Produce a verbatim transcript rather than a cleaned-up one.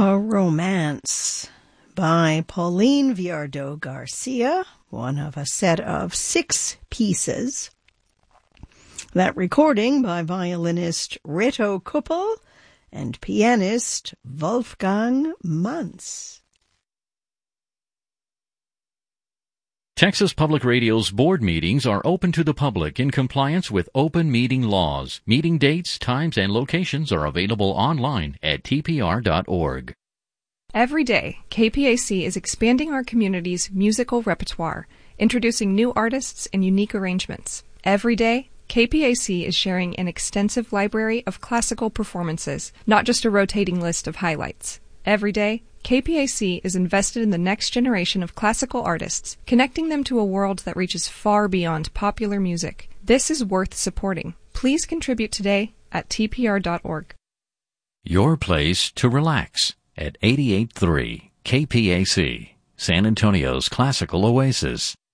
A Romance by Pauline Viardot Garcia, one of a set of six pieces. That recording by violinist Reto Kuppel and pianist Wolfgang Manz. Texas Public Radio's board meetings are open to the public in compliance with open meeting laws. Meeting dates, times, and locations are available online at T P R dot org. Every day, K P A C is expanding our community's musical repertoire, introducing new artists and unique arrangements. Every day, K P A C is sharing an extensive library of classical performances, not just a rotating list of highlights. Every day, K P A C is invested in the next generation of classical artists, connecting them to a world that reaches far beyond popular music. This is worth supporting. Please contribute today at T P R dot org. Your place to relax at eighty-eight point three K P A C, San Antonio's classical oasis.